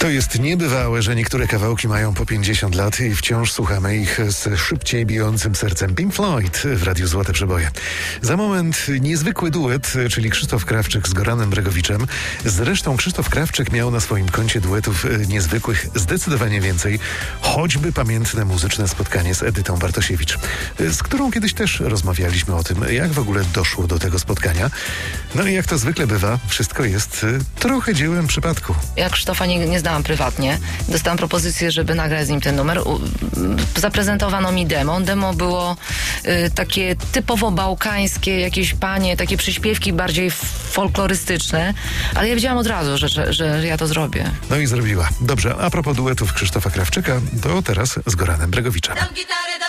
To jest niebywałe, że niektóre kawałki mają po 50 lat i wciąż słuchamy ich z szybciej bijącym sercem. Pink Floyd w Radiu Złote Przeboje. Za moment niezwykły duet, czyli Krzysztof Krawczyk z Goranem Bregowiczem. Zresztą Krzysztof Krawczyk miał na swoim koncie duetów niezwykłych zdecydowanie więcej. Choćby pamiętne muzyczne spotkanie z Edytą Bartosiewicz, z którą kiedyś też rozmawialiśmy o tym, jak w ogóle doszło do tego spotkania. No i jak to zwykle bywa, wszystko jest trochę dziełem przypadku. Ja Krzysztofa nie znałam prywatnie. Dostałam propozycję, żeby nagrać z nim ten numer. Zaprezentowano mi demo. Demo było takie typowo bałkańskie, jakieś panie, takie przyśpiewki bardziej folklorystyczne, ale ja wiedziałam od razu, że ja to zrobię. No i zrobiła. Dobrze, a propos duetów Krzysztofa Krawczyka, to teraz z Goranem Bregowiczem.